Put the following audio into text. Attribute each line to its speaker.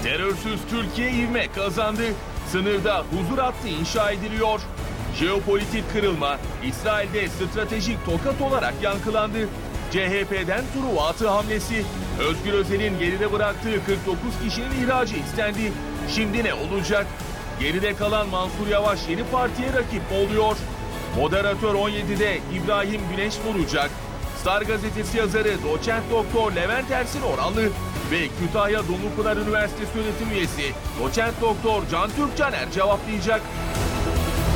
Speaker 1: Terörsüz Türkiye ivme kazandı. Sınırda huzur hattı inşa ediliyor. Jeopolitik kırılma İsrail'de stratejik tokat olarak yankılandı. CHP'den Truva atı hamlesi. Özgür Özel'in geride bıraktığı 49 kişinin ihracı istendi. Şimdi ne olacak? Geride kalan Mansur Yavaş yeni partiye rakip oluyor. Moderatör 17'de İbrahim Güneş vuracak. Star gazetesi yazarı doçent doktor Levent Ersin Oranlı ve Kütahya Dumlupınar Üniversitesi öğretim üyesi doçent doktor Can Türkcaner cevaplayacak.